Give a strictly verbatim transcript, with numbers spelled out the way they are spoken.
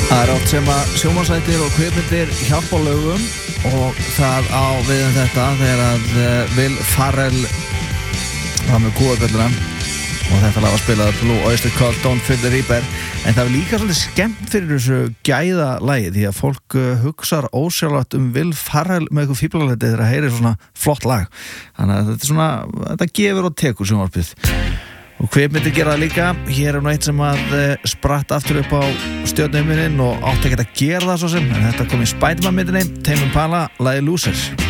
Það er átt sem að sjónvarpsþættir og kvikmyndir hjálpa á lögum og það á við um þetta þegar að uh, Will Ferrell var með kúabjölluna og þetta lag var spilað Blue Oyster Cult Don't Fear the Reaper, en það er líka svolítið skemmt fyrir þessu gæða lagi því að fólk uh, hugsar ósjálfrátt um Will Ferrell með eitthvað fíblalæti þegar það heyrir svona flott lag, þannig að þetta er svona, þetta gefur og tekur sjónvarpið. Og kvikmyndir gera það líka. Hér er nú eitt sem að spratt aftur upp á stjörnuhimninum og átti ekkert að gera það svo sem, en þetta kom í Spider-Man myndinni, Tame Impala, lagið Losers.